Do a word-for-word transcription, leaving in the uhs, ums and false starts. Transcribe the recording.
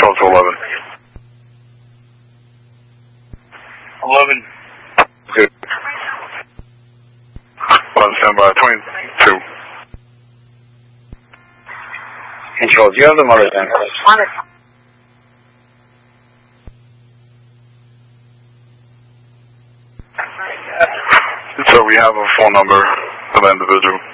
Control to eleven. eleven. Okay. eleven, stand by. twenty-two. Control, do you have the mother center? So we have a phone number of the individual.